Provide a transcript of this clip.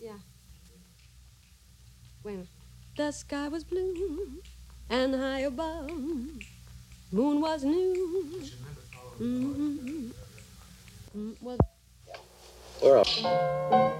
Yeah. Wait a minute. The sky was blue and high above. Moon was new. Mm-hmm. Well, We're up.